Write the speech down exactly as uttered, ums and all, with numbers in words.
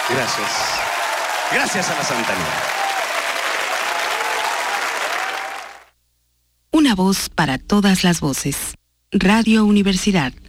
Gracias. Gracias a la Santanía. Una voz para todas las voces. Radio Universidad.